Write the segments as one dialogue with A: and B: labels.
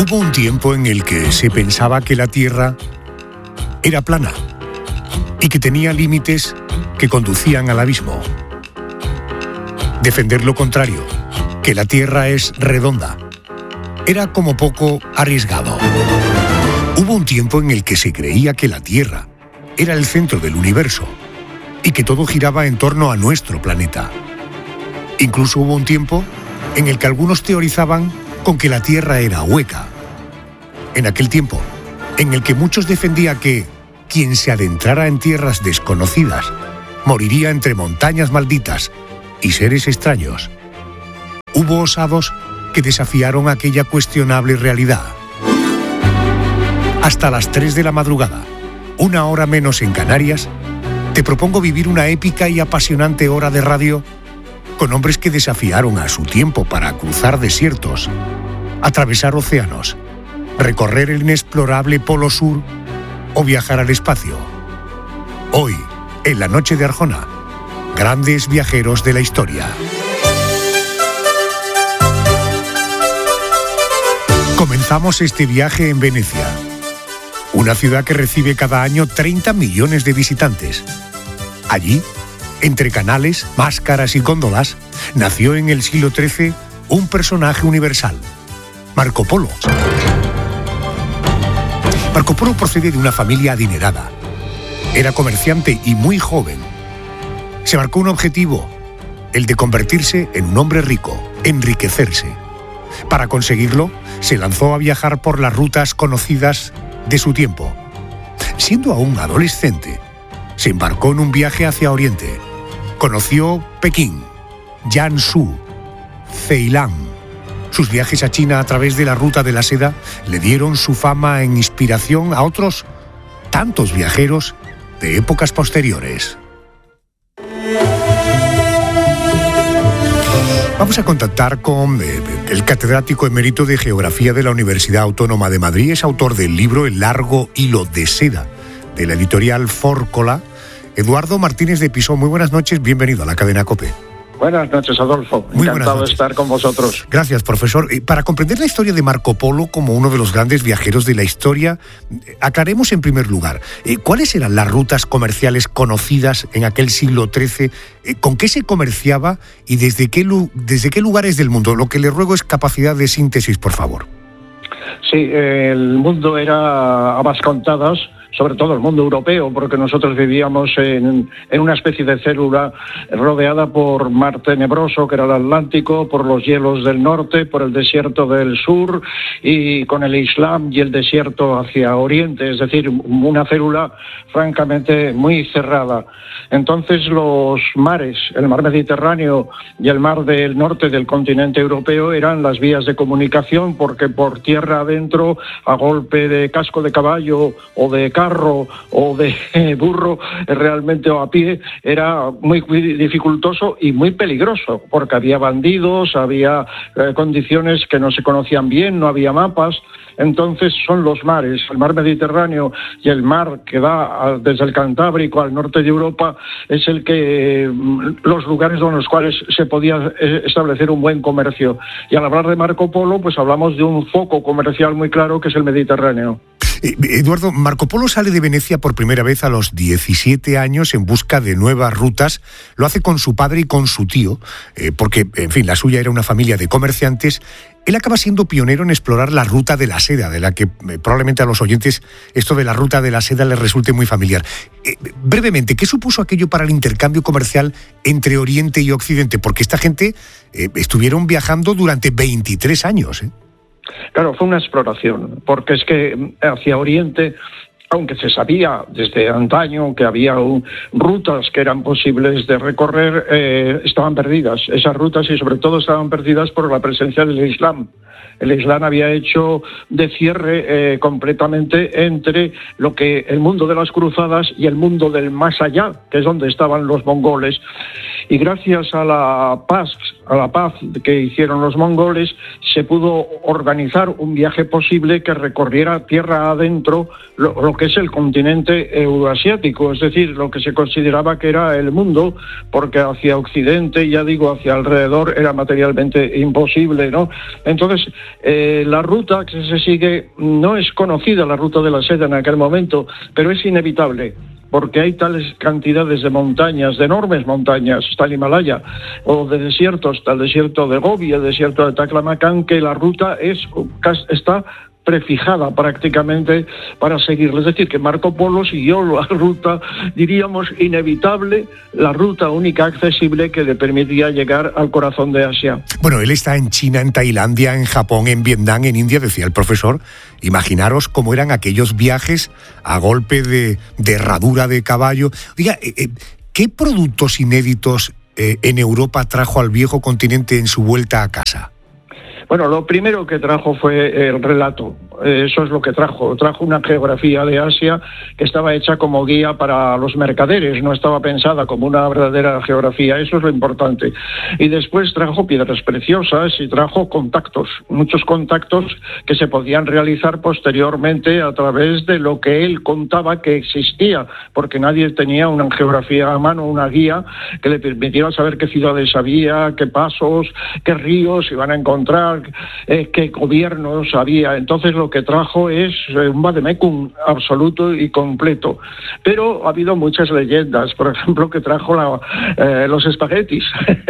A: Hubo un tiempo en el que se pensaba que la Tierra era plana y que tenía límites que conducían al abismo. Defender lo contrario, que la Tierra es redonda, era como poco arriesgado. Hubo un tiempo en el que se creía que la Tierra era el centro del universo y que todo giraba en torno a nuestro planeta. Incluso hubo un tiempo en el que algunos teorizaban con que la Tierra era hueca. En aquel tiempo, en el que muchos defendían que quien se adentrara en tierras desconocidas moriría entre montañas malditas y seres extraños, hubo osados que desafiaron aquella cuestionable realidad. Hasta las 3 de la madrugada, 1 hora menos en Canarias, te propongo vivir una épica y apasionante hora de radio con hombres que desafiaron a su tiempo para cruzar desiertos, atravesar océanos, recorrer el inexplorable Polo Sur o viajar al espacio. Hoy, en la noche de Arjona, grandes viajeros de la historia. Comenzamos este viaje en Venecia, una ciudad que recibe cada año 30 millones de visitantes. Allí, entre canales, máscaras y góndolas, nació en el siglo XIII un personaje universal, Marco Polo. Marco Polo procede de una familia adinerada. Era comerciante y muy joven. Se marcó un objetivo, el de convertirse en un hombre rico, enriquecerse. Para conseguirlo, se lanzó a viajar por las rutas conocidas de su tiempo. Siendo aún adolescente, se embarcó en un viaje hacia Oriente. Conoció Pekín, Jiangsu, Ceilán. Sus viajes a China a través de la ruta de la seda le dieron su fama e inspiración a otros tantos viajeros de épocas posteriores. Vamos a contactar con el catedrático emérito de Geografía de la Universidad Autónoma de Madrid. Es autor del libro El largo hilo de seda, de la editorial Fórcola, Eduardo Martínez de Pisó. Muy buenas noches, bienvenido a la cadena COPE.
B: Buenas noches, Adolfo. Encantado de estar con vosotros.
A: Gracias, profesor. Para comprender la historia de Marco Polo como uno de los grandes viajeros de la historia, aclaremos en primer lugar, ¿cuáles eran las rutas comerciales conocidas en aquel siglo XIII? ¿Con qué se comerciaba y desde qué lugares del mundo? Lo que le ruego es capacidad de síntesis, por favor.
B: Sí, el mundo era a más contadas, sobre todo el mundo europeo, porque nosotros vivíamos en una especie de célula rodeada por mar tenebroso, que era el Atlántico, por los hielos del norte, por el desierto del sur, y con el Islam y el desierto hacia Oriente, es decir, una célula francamente muy cerrada. Entonces los mares, el mar Mediterráneo y el mar del norte del continente europeo, eran las vías de comunicación, porque por tierra adentro, a golpe de casco de caballo o de carro o de burro, realmente, o a pie, era muy dificultoso y muy peligroso, porque había bandidos, había condiciones que no se conocían bien, no había mapas. Entonces son los mares, el mar Mediterráneo y el mar que da desde el Cantábrico al norte de Europa, es los lugares en los cuales se podía establecer un buen comercio. Y al hablar de Marco Polo, pues hablamos de un foco comercial muy claro, que es el Mediterráneo.
A: Eduardo, Marco Polo sale de Venecia por primera vez a los 17 años en busca de nuevas rutas. Lo hace con su padre y con su tío, porque, en fin, la suya era una familia de comerciantes. Él acaba siendo pionero en explorar la ruta de la seda, de la que probablemente a los oyentes esto de la ruta de la seda les resulte muy familiar. Brevemente, ¿qué supuso aquello para el intercambio comercial entre Oriente y Occidente? Porque esta gente estuvieron viajando durante 23 años, ¿eh?
B: Claro, fue una exploración, porque es que hacia Oriente, aunque se sabía desde antaño que había rutas que eran posibles de recorrer, estaban perdidas. Esas rutas, y sobre todo estaban perdidas por la presencia del Islam. El Islam había hecho de cierre completamente entre lo que el mundo de las cruzadas y el mundo del más allá, que es donde estaban los mongoles. Y gracias a la paz que hicieron los mongoles, se pudo organizar un viaje posible que recorriera tierra adentro lo que es el continente euroasiático, es decir, lo que se consideraba que era el mundo, porque hacia Occidente, ya digo, hacia alrededor, era materialmente imposible, ¿no? Entonces, la ruta que se sigue no es conocida, la ruta de la seda en aquel momento, pero es inevitable, porque hay tales cantidades de montañas, de enormes montañas, está el Himalaya, o de desiertos, está el desierto de Gobi, el desierto de Taklamakan, que la ruta está prefijada prácticamente para seguirla. Es decir, que Marco Polo siguió la ruta, diríamos, inevitable, la ruta única accesible que le permitía llegar al corazón de Asia.
A: Bueno, él está en China, en Tailandia, en Japón, en Vietnam, en India, decía el profesor. Imaginaros cómo eran aquellos viajes a golpe de herradura de caballo. Oiga, ¿qué productos inéditos en Europa trajo al viejo continente en su vuelta a casa?
B: Bueno, lo primero que trajo fue el relato. Eso es lo que trajo. Trajo una geografía de Asia que estaba hecha como guía para los mercaderes, no estaba pensada como una verdadera geografía. Eso es lo importante. Y después trajo piedras preciosas y trajo contactos, muchos contactos que se podían realizar posteriormente a través de lo que él contaba que existía, porque nadie tenía una geografía a mano, una guía que le permitiera saber qué ciudades había, qué pasos, qué ríos iban a encontrar, qué gobiernos había. Entonces lo que trajo es un vademecum absoluto y completo. Pero ha habido muchas leyendas, por ejemplo, que trajo los espaguetis,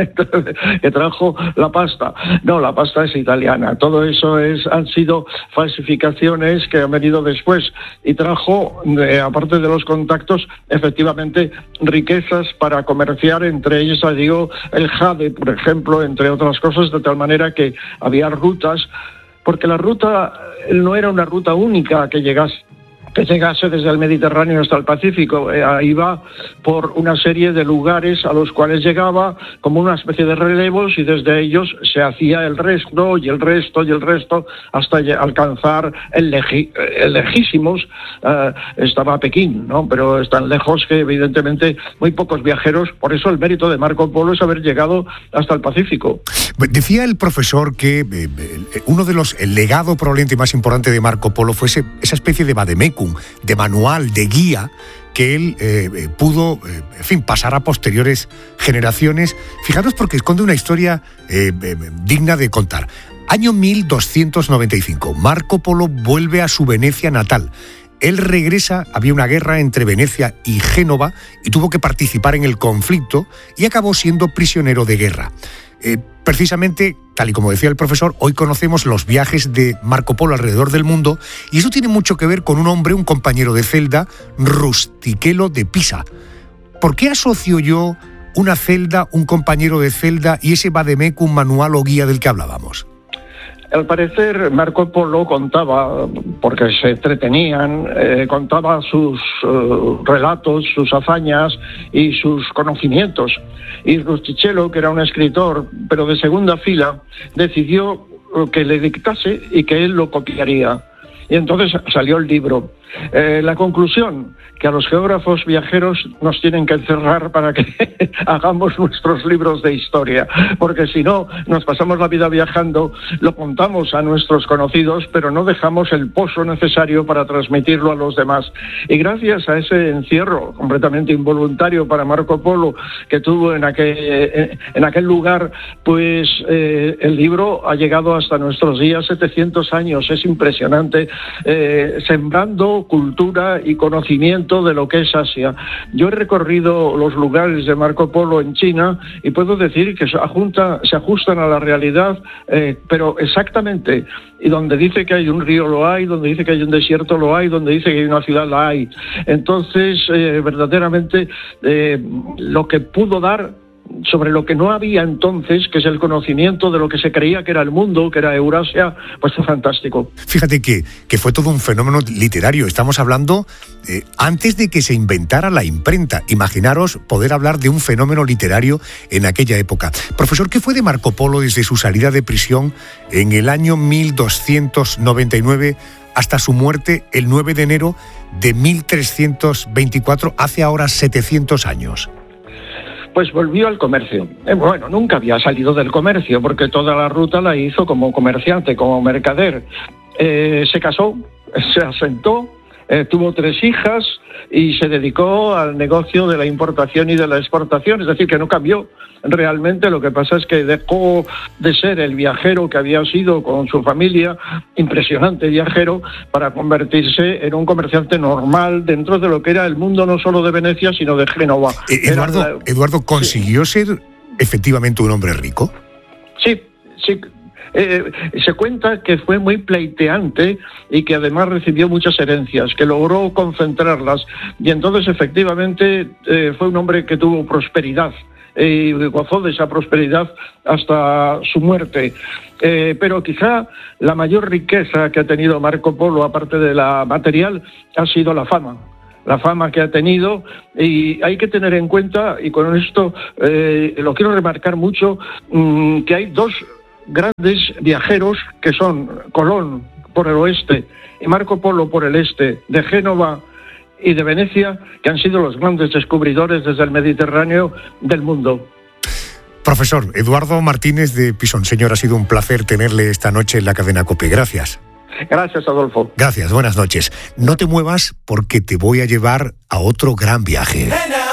B: que trajo la pasta. No, la pasta es italiana. Todo eso han sido falsificaciones que han venido después. Y trajo, aparte de los contactos, efectivamente, riquezas para comerciar, entre ellas, digo, el jade, por ejemplo, entre otras cosas, de tal manera que había rutas, porque la ruta no era una ruta única que llegase desde el Mediterráneo hasta el Pacífico. Iba por una serie de lugares a los cuales llegaba como una especie de relevos, y desde ellos se hacía el resto y el resto y el resto hasta alcanzar el lejísimos. Estaba Pekín, ¿no? Pero es tan lejos que evidentemente muy pocos viajeros, por eso el mérito de Marco Polo es haber llegado hasta el Pacífico.
A: Decía el profesor que el legado probablemente más importante de Marco Polo fuese esa especie de vademecum, de manual, de guía, que él pudo, pasar a posteriores generaciones. Fijaros, porque esconde una historia digna de contar. Año 1295, Marco Polo vuelve a su Venecia natal. Él regresa, había una guerra entre Venecia y Génova y tuvo que participar en el conflicto y acabó siendo prisionero de guerra. Precisamente, tal y como decía el profesor, hoy conocemos los viajes de Marco Polo alrededor del mundo, y eso tiene mucho que ver con un hombre, un compañero de celda, Rustichello de Pisa. ¿Por qué asocio yo una celda, un compañero de celda y ese vademecum, manual o guía del que hablábamos?
B: Al parecer, Marco Polo contaba, porque se entretenían, contaba sus relatos, sus hazañas y sus conocimientos. Y Rustichello, que era un escritor, pero de segunda fila, decidió que le dictase y que él lo copiaría. Y entonces salió el libro. La conclusión, que a los geógrafos viajeros nos tienen que encerrar para que hagamos nuestros libros de historia, porque si no, nos pasamos la vida viajando, lo contamos a nuestros conocidos, pero no dejamos el pozo necesario para transmitirlo a los demás. Y gracias a ese encierro completamente involuntario para Marco Polo que tuvo en aquel lugar, pues el libro ha llegado hasta nuestros días, 700 años, es impresionante, sembrando cultura y conocimiento de lo que es Asia. Yo he recorrido los lugares de Marco Polo en China y puedo decir que se ajustan a la realidad, pero exactamente. Y donde dice que hay un río lo hay, donde dice que hay un desierto lo hay, donde dice que hay una ciudad la hay. Entonces, verdaderamente, lo que pudo dar sobre lo que no había entonces, que es el conocimiento de lo que se creía que era el mundo, que era Eurasia, pues fue fantástico.
A: Fíjate que fue todo un fenómeno literario. Estamos hablando antes de que se inventara la imprenta. Imaginaros poder hablar de un fenómeno literario en aquella época. Profesor, ¿qué fue de Marco Polo desde su salida de prisión en el año 1299 hasta su muerte el 9 de enero de 1324, hace ahora 700 años?
B: Pues volvió al comercio. Bueno, nunca había salido del comercio, porque toda la ruta la hizo como comerciante, como mercader. Se casó, se asentó Tuvo 3 hijas y se dedicó al negocio de la importación y de la exportación, es decir, que no cambió realmente. Lo que pasa es que dejó de ser el viajero que había sido con su familia, impresionante viajero, para convertirse en un comerciante normal dentro de lo que era el mundo no solo de Venecia, sino de Génova.
A: Eduardo, ¿consiguió ser efectivamente un hombre rico?
B: Sí. Se cuenta que fue muy pleiteante y que además recibió muchas herencias, que logró concentrarlas, y entonces efectivamente fue un hombre que tuvo prosperidad y gozó de esa prosperidad hasta su muerte. Pero quizá la mayor riqueza que ha tenido Marco Polo, aparte de la material, ha sido la fama que ha tenido, y hay que tener en cuenta, y con esto lo quiero remarcar mucho, que hay 2 grandes viajeros que son Colón por el oeste y Marco Polo por el este, de Génova y de Venecia, que han sido los grandes descubridores desde el Mediterráneo del mundo.
A: Profesor Eduardo Martínez de Pisonseñor, ha sido un placer tenerle esta noche en la cadena COPE. Gracias.
B: Gracias, Adolfo.
A: Gracias, buenas noches. No te muevas porque te voy a llevar a otro gran viaje.